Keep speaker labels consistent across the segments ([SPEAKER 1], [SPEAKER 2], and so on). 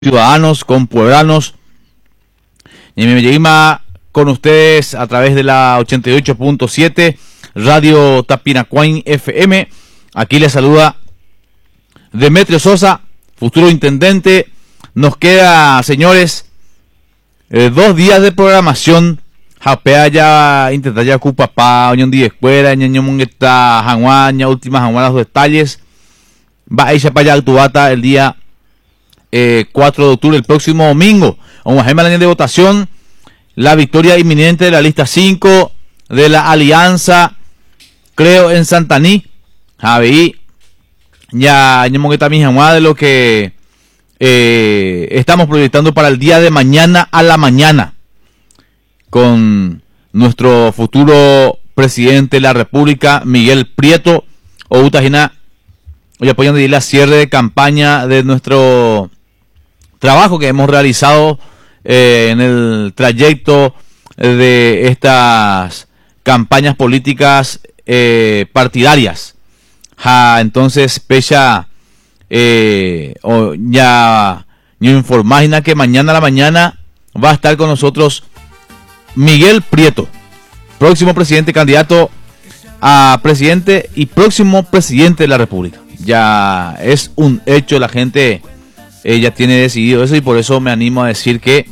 [SPEAKER 1] ciudadanos, con pueblanos. Y me lleguima con ustedes a través de la 88.7 Radio Tapinacuain FM. Aquí les saluda Demetrio Sosa, futuro intendente. Nos queda, señores, 2 días de programación. Japea ya, intentar ya ocupar oñón de escuela, ñaño mongueta, janguaña, últimas janguanas, los detalles. Va a irse para allá Altubata el día 4 de octubre, el próximo domingo. Vamos a de votación. La victoria inminente de la lista 5 de la alianza, creo, en Santaní. Javi, ya mongueta mi janguá de lo que estamos proyectando para el día de mañana a la mañana, con nuestro futuro presidente de la República, Miguel Prieto, o Utajina, hoy apoyando la cierre de campaña de nuestro trabajo que hemos realizado en el trayecto de estas campañas políticas partidarias. Entonces, pecha ya nos informáis que mañana a la mañana va a estar con nosotros Miguel Prieto, próximo presidente, candidato a presidente y próximo presidente de la República. Ya es un hecho, la gente ya tiene decidido eso, y por eso me animo a decir que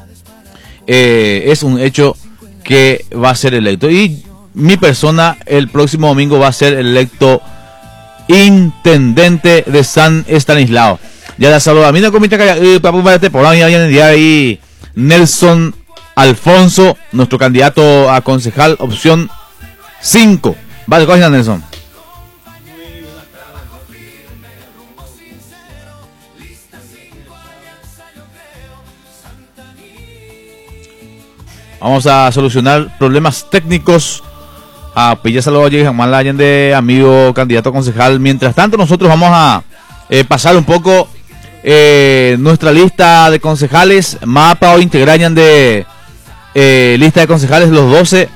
[SPEAKER 1] es un hecho que va a ser electo. Y mi persona el próximo domingo va a ser electo intendente de San Estanislao. Ya la saludo a mí, no comité por ahí Nelson Alfonso, nuestro candidato a concejal, opción 5. Vale, ¿cuál es Nelson? Vamos a solucionar problemas técnicos. Ya saludos a Jamás Allende, amigo candidato a concejal. Mientras tanto, nosotros vamos a pasar un poco nuestra lista de concejales. Mapa o integrañan de lista de concejales los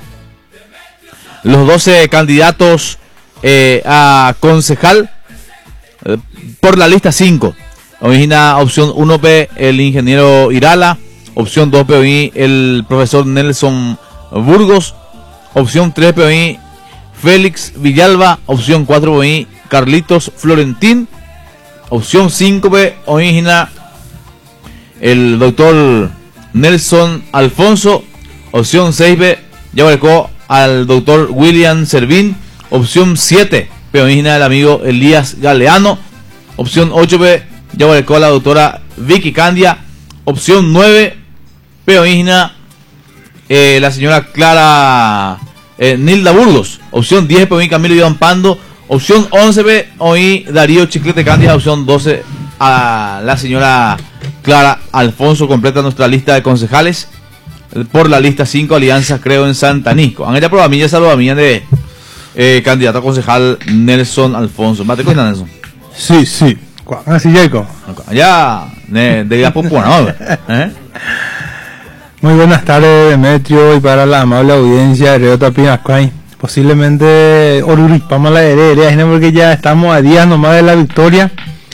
[SPEAKER 1] 12 candidatos a concejal por la lista 5. Origina opción 1P el ingeniero Irala, opción 2P el profesor Nelson Burgos, opción 3P Félix Villalba, opción 4P Carlitos Florentín, opción 5P origina el doctor Nelson Alfonso, opción 6B ya marcó al doctor William Servín, opción 7 origina el amigo Elías Galeano, opción 8B ya marcó a la doctora Vicky Candia, opción 9 origina la señora Clara Nilda Burgos, opción 10 Camilo Iván Pando, opción 11 hoy Darío Chiclete Candia, opción 12 a la señora Clara Alfonso. Completa nuestra lista de concejales por la lista 5 alianza, creo, en Santaní. Han hecho prueba a mí, ya saludo a mí de candidato a concejal Nelson Alfonso. ¿Mate cuenta, Nelson?
[SPEAKER 2] Sí. Así Jacob.
[SPEAKER 1] Ya, de la popular, ¿no?
[SPEAKER 2] Muy buenas tardes, Demetrio, y para la amable audiencia de Radio Tapinacuain. Posiblemente Oruripama la heredia, porque ya estamos a días nomás de la victoria.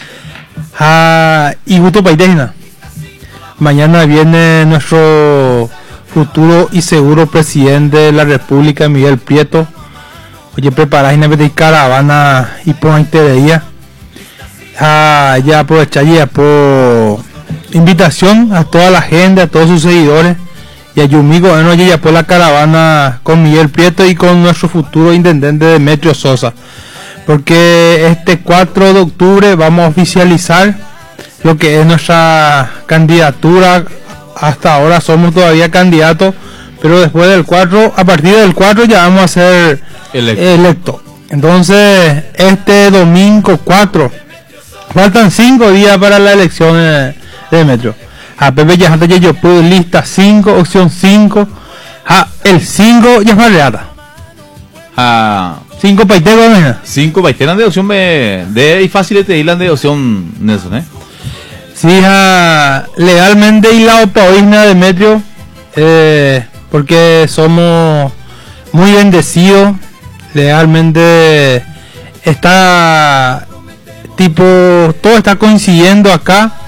[SPEAKER 2] Y Guto Paitejina. Mañana viene nuestro futuro y seguro presidente de la República, Miguel Prieto. Oye, preparáis una caravana y por día. Ya aprovecharía por invitación a toda la gente, a todos sus seguidores, y a Yumigo ya por la caravana con Miguel Prieto y con nuestro futuro intendente Demetrio Sosa, porque este 4 de octubre vamos a oficializar lo que es nuestra candidatura. Hasta ahora somos todavía candidatos, pero después del 4, a partir del 4 ya vamos a ser electo. Entonces este domingo 4, faltan 5 días para la elección de Metro. A Pepe ya yo puedo lista 5, opción 5. El 5 ya es reata. 5 paiteros,
[SPEAKER 1] 5 paiteros de opción de fácil de irland de opción Nelson,
[SPEAKER 2] Sí, legalmente y la opaoína de Metro, porque somos muy bendecidos. Legalmente está tipo, todo está coincidiendo acá.